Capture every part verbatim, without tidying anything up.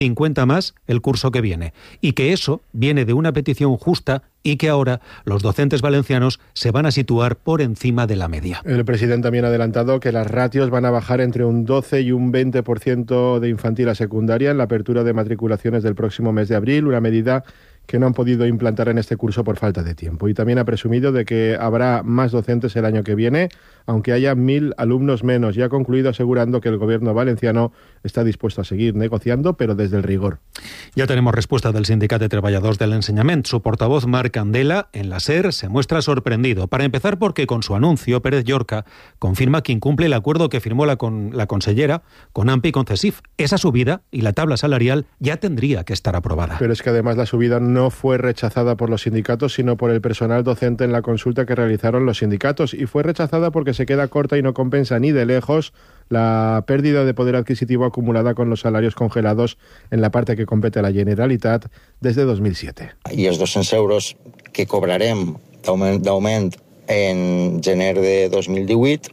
cincuenta más el curso que viene, y que eso viene de una petición justa y que ahora los docentes valencianos se van a situar por encima de la media. El presidente también ha adelantado que las ratios van a bajar entre un doce y un veinte por ciento de infantil a secundaria en la apertura de matriculaciones del próximo mes de abril, una medida que no han podido implantar en este curso por falta de tiempo. Y también ha presumido de que habrá más docentes el año que viene, aunque haya mil alumnos menos, y ha concluido asegurando que el gobierno valenciano está dispuesto a seguir negociando, pero desde el rigor. Ya tenemos respuesta del Sindicat de Treballadors del Ensenyament. Su portavoz, Marc Candela, en la SER, se muestra sorprendido. Para empezar, porque con su anuncio, Pérez Llorca confirma que incumple el acuerdo que firmó la, con, la consellera con AMPE y con CESIF. Esa subida y la tabla salarial ya tendría que estar aprobada. Pero es que además la subida no fue rechazada por los sindicatos, sino por el personal docente en la consulta que realizaron los sindicatos, y fue rechazada porque se queda corta y no compensa ni de lejos la pérdida de poder adquisitivo acumulada con los salarios congelados en la parte que compete a la Generalitat desde dos mil siete. I els dos-cents euros que cobrarem d'augment en gener de dos mil divuit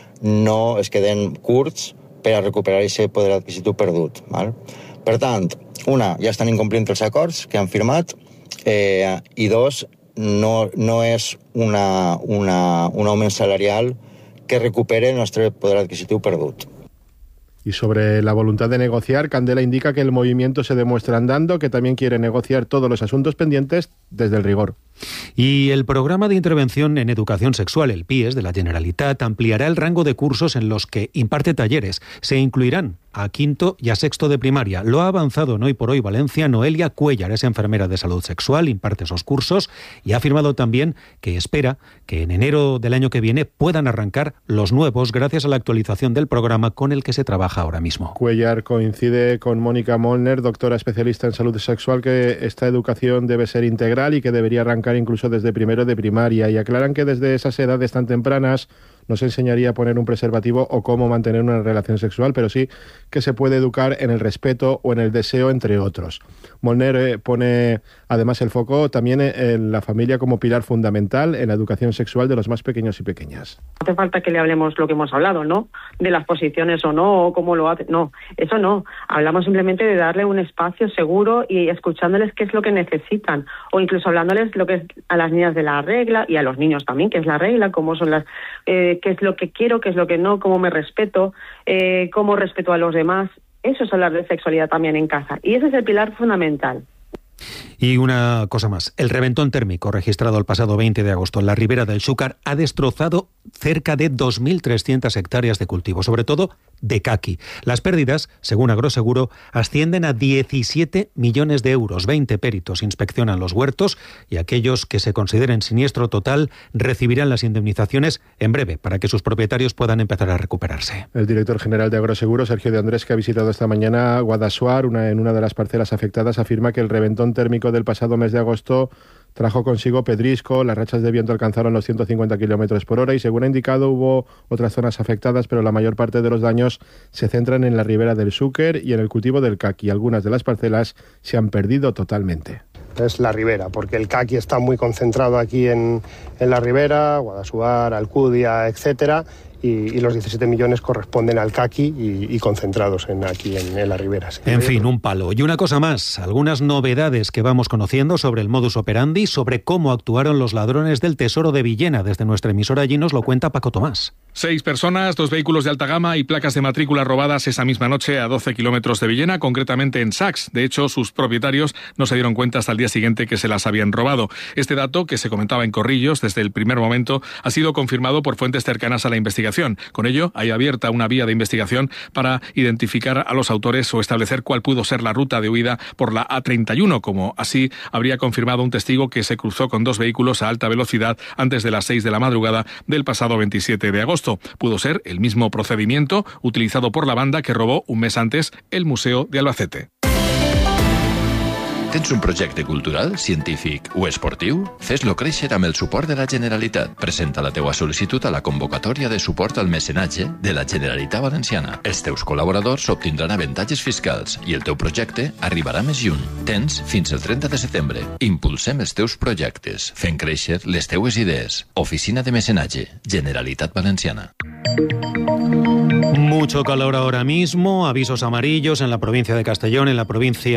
no es queden curts per a recuperar aquest poder adquisitiu perdut. Val? Per tant, una, ja estan incomplint els acords que han firmat, eh, i dos, no, no és una, una, un augment salarial que recupere el nostre poder adquisitiu perdut. Y sobre la voluntad de negociar, Candela indica que el movimiento se demuestra andando, que también quiere negociar todos los asuntos pendientes desde el rigor. Y el programa de intervención en educación sexual, el P I E S de la Generalitat, ampliará el rango de cursos en los que imparte talleres. Se incluirán a quinto y a sexto de primaria. Lo ha avanzado en Hoy por Hoy Valencia Noelia Cuellar, es enfermera de salud sexual, imparte esos cursos y ha afirmado también que espera que en enero del año que viene puedan arrancar los nuevos gracias a la actualización del programa con el que se trabaja ahora mismo. Cuellar coincide con Mónica Molner, doctora especialista en salud sexual, que esta educación debe ser integral y que debería arrancar incluso desde primero de primaria, y aclaran que desde esas edades tan tempranas no se enseñaría a poner un preservativo o cómo mantener una relación sexual, pero sí que se puede educar en el respeto o en el deseo, entre otros. Molner eh, pone además el foco también en la familia como pilar fundamental en la educación sexual de los más pequeños y pequeñas. No hace falta que le hablemos lo que hemos hablado, ¿no? De las posiciones o no, o cómo lo hace. No, eso no. Hablamos simplemente de darle un espacio seguro y escuchándoles qué es lo que necesitan, o incluso hablándoles lo que es a las niñas de la regla y a los niños también, qué es la regla, cómo son las... Eh, qué es lo que quiero, qué es lo que no, cómo me respeto, eh, cómo respeto a los demás. Eso es hablar de sexualidad también en casa. Y ese es el pilar fundamental. Y una cosa más, el reventón térmico registrado el pasado veinte de agosto en la ribera del Xúcar ha destrozado cerca de dos mil trescientas hectáreas de cultivo, sobre todo de caqui. Las pérdidas, según Agroseguro, ascienden a diecisiete millones de euros. veinte peritos inspeccionan los huertos y aquellos que se consideren siniestro total recibirán las indemnizaciones en breve para que sus propietarios puedan empezar a recuperarse. El director general de Agroseguro, Sergio de Andrés, que ha visitado esta mañana Guadassuar, una, en una de las parcelas afectadas, afirma que el reventón térmico del pasado mes de agosto trajo consigo pedrisco, las rachas de viento alcanzaron los ciento cincuenta kilómetros por hora y, según ha indicado, hubo otras zonas afectadas, pero la mayor parte de los daños se centran en la ribera del Xúquer y en el cultivo del caqui. Algunas de las parcelas se han perdido totalmente. Es la ribera, porque el caqui está muy concentrado aquí en, en la ribera, Guadassuar, Alcudia, etcétera, y, y los diecisiete millones corresponden al caqui y, y concentrados en, aquí en, en la ribera. Sí. En fin, un palo. Y una cosa más, algunas novedades que vamos conociendo sobre el modus operandi, sobre cómo actuaron los ladrones del Tesoro de Villena. Desde nuestra emisora allí nos lo cuenta Paco Tomás. Seis personas, dos vehículos de alta gama y placas de matrícula robadas esa misma noche a doce kilómetros de Villena, concretamente en Sax. De hecho, sus propietarios no se dieron cuenta hasta el día siguiente que se las habían robado. Este dato, que se comentaba en Corrillos desde el primer momento, ha sido confirmado por fuentes cercanas a la investigación. Con ello, hay abierta una vía de investigación para identificar a los autores o establecer cuál pudo ser la ruta de huida por la A treinta y uno, como así habría confirmado un testigo que se cruzó con dos vehículos a alta velocidad antes de las seis de la madrugada del pasado veintisiete de agosto. Pudo ser el mismo procedimiento utilizado por la banda que robó un mes antes el Museo de Albacete. Tens un projecte cultural, científic o esportiu? Fes-lo créixer amb el suport de la Generalitat. Presenta la teua sol·licitud a la convocatòria de suport al mecenatge de la Generalitat Valenciana. Els teus col·laboradors obtindran avantatges fiscals i el teu projecte arribarà més lluny. Tens fins el trenta de setembre. Impulsem els teus projectes, fent créixer les teues idees. Oficina de Mecenatge, Generalitat Valenciana. Mucho calor ahora mismo, avisos amarillos en la provincia de Castellón, en la provincia